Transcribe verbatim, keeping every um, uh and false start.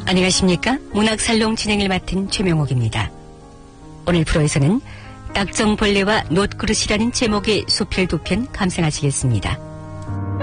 안녕하십니까? 문학살롱 진행을 맡은 최명옥입니다. 오늘 프로에서는 딱정벌레와 놋그릇이라는 제목의 소필 두 편 감상하시겠습니다.